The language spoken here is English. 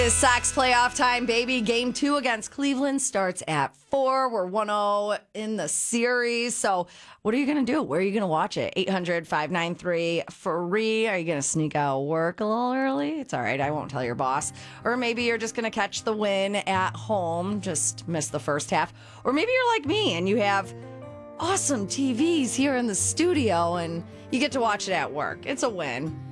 It's Sox playoff time, baby. Game 2 against Cleveland starts at 4. We're 1-0 in the series. So what are you going to do? Where are you going to watch it? 800-593-FREE. Are you going to sneak out of work a little early? It's all right. I won't tell your boss. Or maybe you're just going to catch the win at home. Just miss the first half. Or maybe you're like me and you have awesome TVs here in the studio and you get to watch it at work. It's a win.